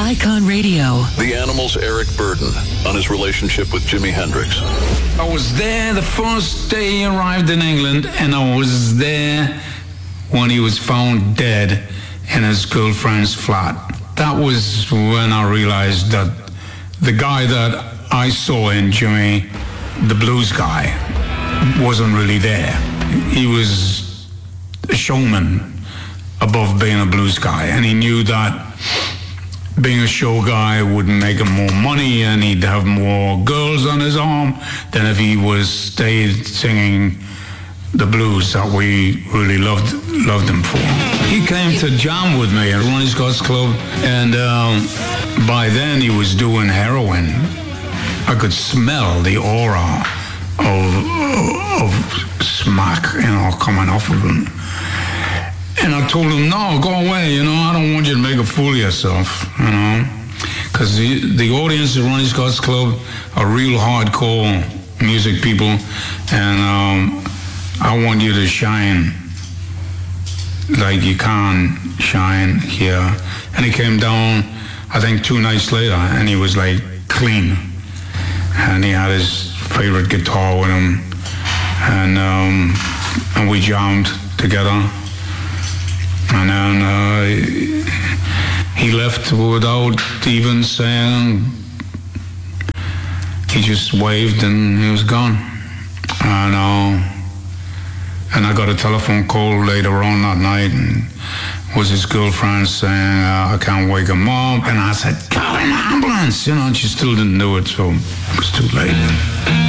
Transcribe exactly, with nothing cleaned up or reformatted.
Icon Radio. The Animals' Eric Burden on his relationship with Jimi Hendrix. I was there the first day he arrived in England, and I was there when he was found dead in his girlfriend's flat. That was when I realized that the guy that I saw in Jimi, the blues guy, wasn't really there. He was a showman above being a blues guy, and he knew that being a show guy would make him more money and he'd have more girls on his arm than if he was stayed singing the blues that we really loved loved him for. He came to jam with me at Ronnie Scott's Club, and um, by then he was doing heroin. I could smell the aura of, of smack, you know, coming off of him. And I told him, no, go away, you know, I don't want you to make a fool of yourself, you know. Because the, the audience at Ronnie Scott's Club are real hardcore music people, and um, I want you to shine like you can't shine here. And he came down, I think two nights later, and he was like clean. And he had his favorite guitar with him, and, um, and we jammed together. And then uh, he left without even saying. He just waved and he was gone. And uh, and I got a telephone call later on that night, and it was his girlfriend saying, uh, I can't wake him up. And I said, call an ambulance, you know, and she still didn't do it, so it was too late.